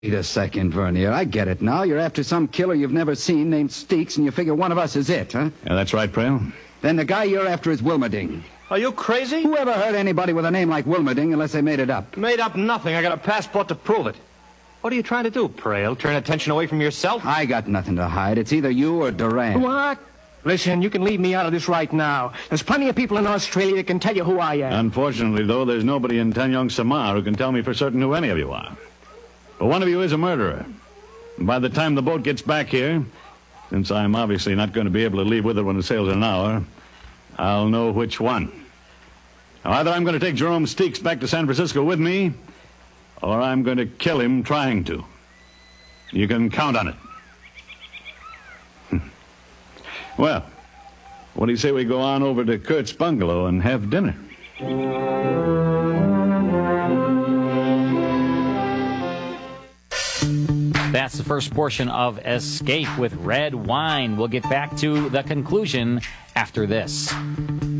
Wait a second, Vernier. I get it now. You're after some killer you've never seen named Steeks, and you figure one of us is it, huh? Yeah, that's right, Prale. Then the guy you're after is Wilmerding. Are you crazy? Who ever heard anybody with a name like Wilmerding unless they made it up? Made up nothing. I got a passport to prove it. What are you trying to do, Prale? Turn attention away from yourself? I got nothing to hide. It's either you or Durant. What? Listen, you can leave me out of this right now. There's plenty of people in Australia that can tell you who I am. Unfortunately, though, there's nobody in Tanyong Samar who can tell me for certain who any of you are. But one of you is a murderer. And by the time the boat gets back here, since I'm obviously not going to be able to leave with it when it sails in an hour, I'll know which one. Now, either I'm going to take Jerome Steeks back to San Francisco with me, or I'm going to kill him trying to. You can count on it. Well, what do you say we go on over to Kurt's bungalow and have dinner? That's the first portion of Escape with Red Wine. We'll get back to the conclusion after this.